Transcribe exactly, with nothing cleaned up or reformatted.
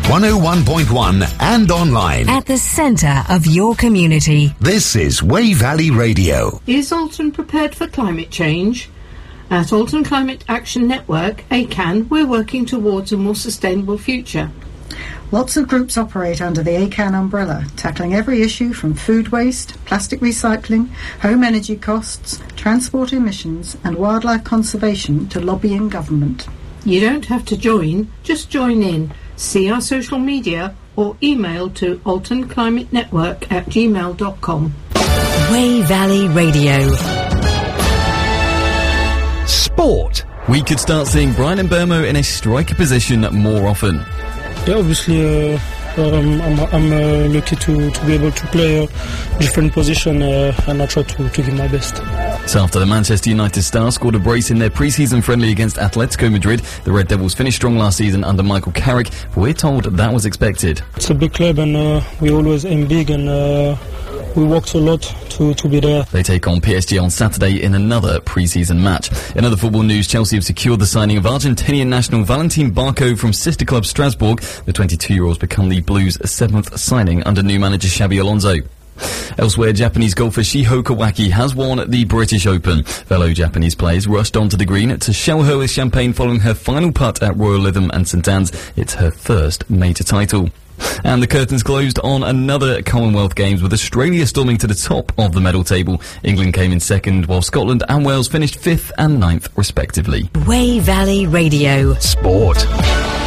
one oh one point one and online. At the centre of your community. This is Wey Valley Radio. Is Alton prepared for climate change? At Alton Climate Action Network, A C A N, we're working towards a more sustainable future. Lots of groups operate under the A C A N umbrella, tackling every issue from food waste, plastic recycling, home energy costs, transport emissions and wildlife conservation to lobbying government. You don't have to join, just join in. See our social media or email to altonclimatenetwork at gmail dot com. Wey Valley Radio. Sport. We could start seeing Brian Mbeumo in a striker position more often. Yeah, obviously uh, um, I'm, I'm uh, lucky to, to be able to play a different position uh, and I try to, to give my best. So after the Manchester United star scored a brace in their pre-season friendly against Atletico Madrid, the Red Devils finished strong last season under Michael Carrick, but we're told that was expected. It's a big club and uh, we always aim big and uh, we worked a lot to, to be there. They take on P S G on Saturday in another pre-season match. In other football news, Chelsea have secured the signing of Argentinian national Valentin Barco from sister club Strasbourg. The twenty-two-year-old's become the Blues' seventh signing under new manager Xabi Alonso. Elsewhere, Japanese golfer Shiho Kawaki has won the British Open. Fellow Japanese players rushed onto the green to shower her with champagne following her final putt at Royal Lytham and St Anne's. It's her first major title. And the curtains closed on another Commonwealth Games with Australia storming to the top of the medal table. England came in second while Scotland and Wales finished fifth and ninth respectively. Wey Valley Radio. Sport.